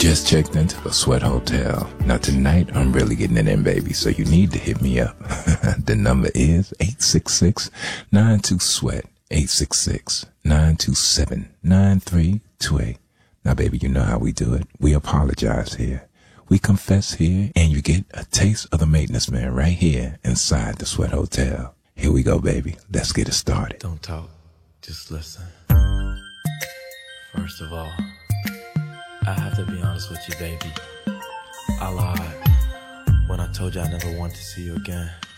Just checked into the Sweat Hotel. Now tonight I'm really getting it in, baby, so you need to hit me up. The number is 866-92-SWEAT, 866-927-9328. Now, baby, you know how we do it. We apologize here. We confess here, and you get a taste of the maintenance man right here inside the Sweat Hotel. Here we go, baby. Let's get it started. Don't talk, just listen. First of all, I have to be honest with you, baby. I lied when I told you I never want to see you again.